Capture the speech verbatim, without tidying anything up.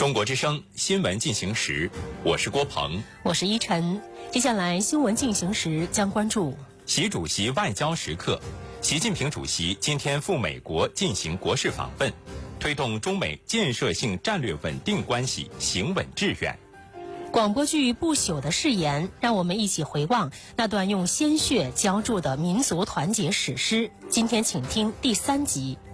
中国之声新闻进行时，我是郭鹏， 我是依晨。接下来新闻进行时将关注习主席外交时刻。习近平主席今天赴美国进行国事访问，推动中美建设性战略稳定关系行稳致远。 广播剧《不朽的誓言》，让我们一起回望那段用鲜血浇筑的民族团结史诗。今天请听第三集。